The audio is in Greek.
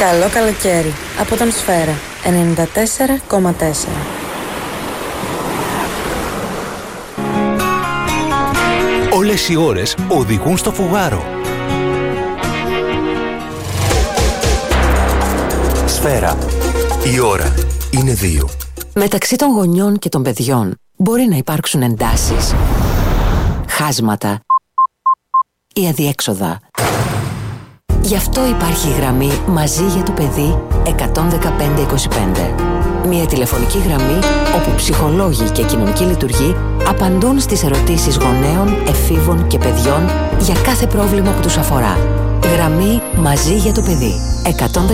Καλό καλοκαίρι από τον Σφαίρα 94,4. Όλες οι ώρες οδηγούν στο φουγάρο. Σφαίρα. Η ώρα είναι 2. Μεταξύ των γονιών και των παιδιών μπορεί να υπάρξουν εντάσεις, χάσματα ή αδιέξοδα. Γι' αυτό υπάρχει η γραμμή Μαζί για το παιδί 11525. Μια τηλεφωνική γραμμή όπου ψυχολόγοι και κοινωνικοί λειτουργοί απαντούν στις ερωτήσεις γονέων, εφήβων και παιδιών για κάθε πρόβλημα που τους αφορά. Γραμμή Μαζί για το παιδί 11525.